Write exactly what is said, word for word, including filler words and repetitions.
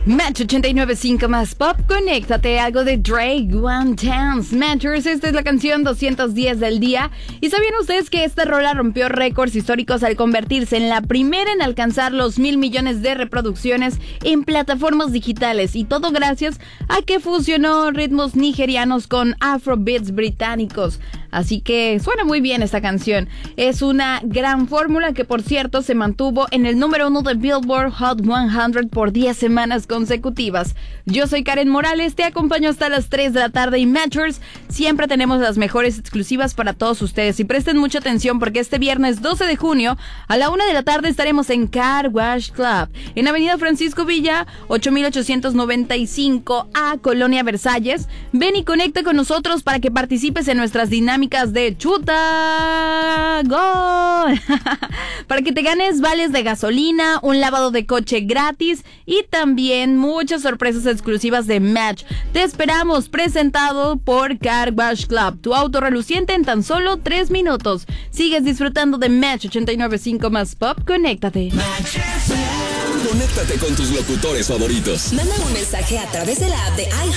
Match ochenta y nueve punto cinco más pop, conéctate, algo de Drake, One Dance Matters. Esta es la canción doscientos diez del día. ¿Y sabían ustedes que esta rola rompió récords históricos al convertirse en la primera en alcanzar los mil millones de reproducciones en plataformas digitales? Y todo gracias a que fusionó ritmos nigerianos con afrobeats británicos. Así que suena muy bien esta canción. Es una gran fórmula que, por cierto, se mantuvo en el número uno de Billboard Hot cien por diez semanas consecutivas. Yo soy Karen Morales, te acompaño hasta las tres de la tarde y Matchers. Siempre tenemos las mejores exclusivas para todos ustedes. Y presten mucha atención porque este viernes doce de junio a la una de la tarde estaremos en Car Wash Club, en Avenida Francisco Villa, ocho mil ochocientos noventa y cinco A, Colonia Versalles. Ven y conecta con nosotros para que participes en nuestras dinámicas de chuta gol para que te ganes vales de gasolina, un lavado de coche gratis y también muchas sorpresas exclusivas de Match. Te esperamos, presentado por Car Wash Club, tu auto reluciente en tan solo tres minutos. Sigues disfrutando de Match ochenta y nueve punto cinco más pop, conéctate. Conéctate con tus locutores favoritos. Manda un mensaje a través de la app de